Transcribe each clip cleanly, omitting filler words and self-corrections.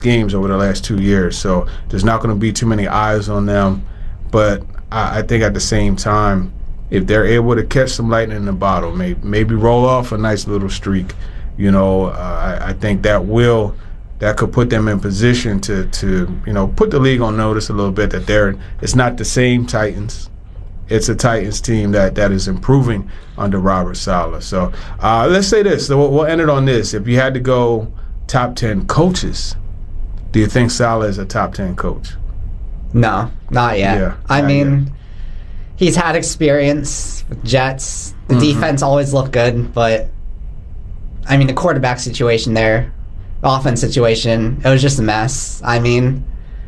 games over the last 2 years, so there's not going to be too many eyes on them. But I think at the same time, if they're able to catch some lightning in the bottle, maybe roll off a nice little streak, I think that could put them in position to put the league on notice a little bit that it's not the same Titans. It's a Titans team that is improving under Robert Saleh. So let's say this. So we'll end it on this. If you had to go top 10 coaches, do you think Saleh is a top 10 coach? No, not yet. Yeah, I mean, he's had experience with Jets. The defense always looked good, but I mean, the quarterback situation there, the offense situation, it was just a mess. I mean,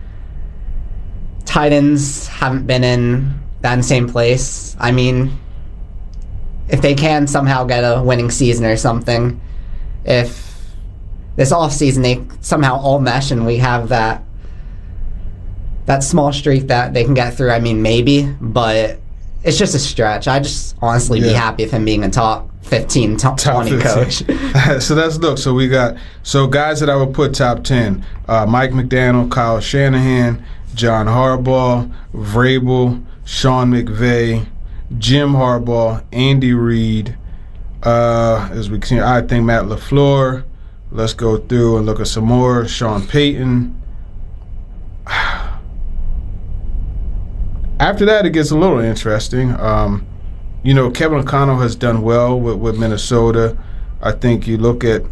Titans haven't been in that same place. I mean, if they can somehow get a winning season or something, if this offseason they somehow all mesh and we have that small streak that they can get through, I mean, maybe, but it's just a stretch. I just honestly be happy with him being a top 15, top 20 coach. So we got guys that I would put top 10, Mike McDaniel, Kyle Shanahan, John Harbaugh, Vrabel, Sean McVay, Jim Harbaugh, Andy Reid, as we continue, I think Matt LaFleur. Let's go through and look at some more. Sean Payton. After that, it gets a little interesting. Kevin O'Connell has done well with Minnesota. I think you look at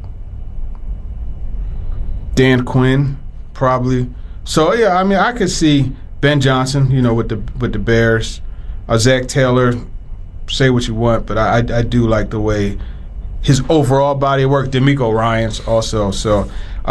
Dan Quinn, probably. So, yeah, I mean, I could see Ben Johnson, with the Bears. Zach Taylor, say what you want, but I do like the way his overall body of work. DeMeco Ryans also. So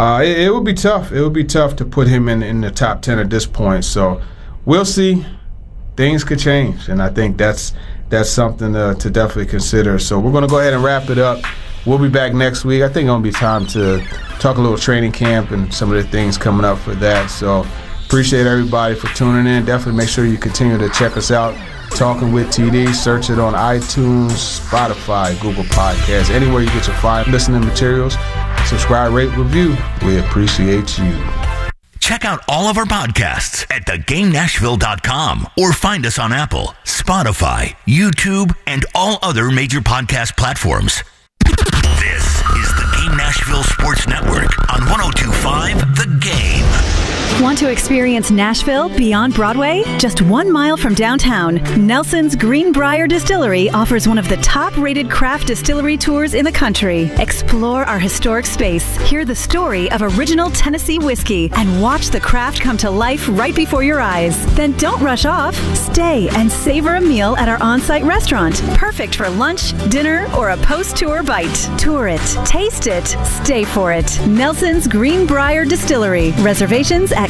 it would be tough. It would be tough to put him in the top 10 at this point. So we'll see. Things could change, and I think that's something to definitely consider. So we're going to go ahead and wrap it up. We'll be back next week. I think it's going to be time to talk a little training camp and some of the things coming up for that. So appreciate everybody for tuning in. Definitely make sure you continue to check us out. Talking with TD. Search it on iTunes, Spotify, Google Podcasts, anywhere you get your fine listening materials. Subscribe, rate, review. We appreciate you. Check out all of our podcasts at thegamenashville.com or find us on Apple, Spotify, YouTube, and all other major podcast platforms. This is the Game Nashville Sports Network on 102.5 The Game. Want to experience Nashville beyond Broadway? Just 1 mile from downtown, Nelson's Greenbrier Distillery offers one of the top-rated craft distillery tours in the country. Explore our historic space, hear the story of original Tennessee whiskey, and watch the craft come to life right before your eyes. Then don't rush off. Stay and savor a meal at our on-site restaurant, perfect for lunch, dinner, or a post-tour bite. Tour it, taste it, stay for it. Nelson's Greenbrier Distillery. Reservations at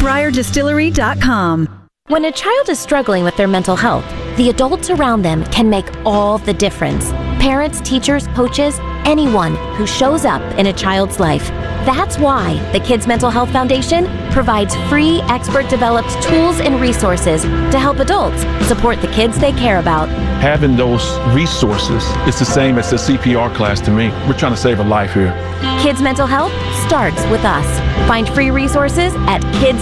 greenbrierdistillery.com. When a child is struggling with their mental health, the adults around them can make all the difference. Parents, teachers, coaches, anyone who shows up in a child's life. That's why the Kids Mental Health Foundation provides free, expert-developed tools and resources to help adults support the kids they care about. Having those resources is the same as the CPR class to me. We're trying to save a life here. Kids Mental Health starts with us. Find free resources at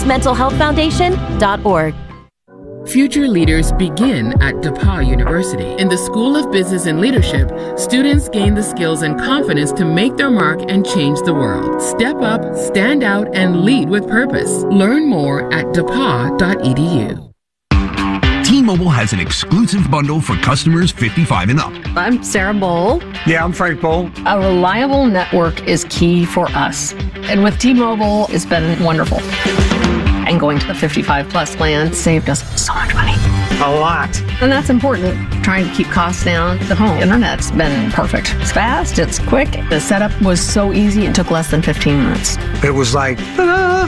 kidsmentalhealthfoundation.org. Future leaders begin at DePauw University. In the School of Business and Leadership, students gain the skills and confidence to make their mark and change the world. Step up, stand out, and lead with purpose. Learn more at depaw.edu. T-Mobile has an exclusive bundle for customers 55 and up. I'm Sarah Bowl. Yeah, I'm Frank Bowl. A reliable network is key for us. And with T-Mobile, it's been wonderful. And going to the 55 plus plan saved us so much money. A lot. And that's important. Trying to keep costs down. The home internet's been perfect. It's fast, it's quick. The setup was so easy, it took less than 15 minutes. It was like, ta-da!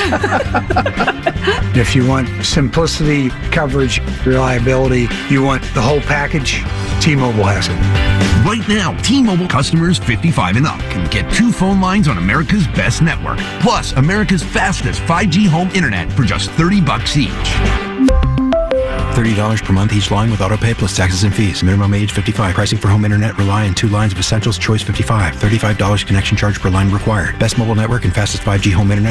If you want simplicity, coverage, reliability, you want the whole package, T-Mobile has it. Right now, T-Mobile customers 55 and up can get 2 phone lines on America's best network, plus America's fastest 5G home internet for just $30 each. $30 per month each line with autopay plus taxes and fees. Minimum age 55. Pricing for home internet rely on 2 lines of Essentials Choice 55. $35 connection charge per line required. Best mobile network and fastest 5G home internet